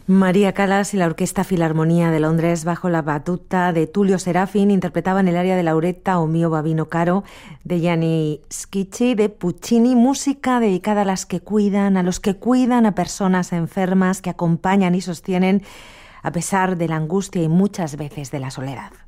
María Callas y la Orquesta Filarmonía de Londres, bajo la batuta de Tullio Serafin, interpretaban el aria de Lauretta o Mio Babino Caro de Gianni Schicchi de Puccini, música dedicada a las que cuidan, a los que cuidan a personas enfermas, que acompañan y sostienen a pesar de la angustia y muchas veces de la soledad.